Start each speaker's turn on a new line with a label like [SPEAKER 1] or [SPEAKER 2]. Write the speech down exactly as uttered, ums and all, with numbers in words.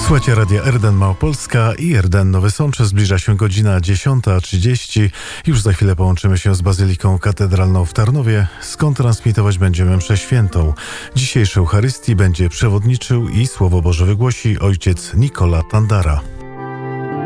[SPEAKER 1] Słuchajcie Radia R D N Małopolska i R D N Nowy Sącz. Zbliża się godzina dziesiąta trzydzieści. Już za chwilę połączymy się z Bazyliką Katedralną w Tarnowie, skąd transmitować będziemy mszę świętą. Dzisiejszej Eucharystii będzie przewodniczył i Słowo Boże wygłosi ojciec Nikola Tandara.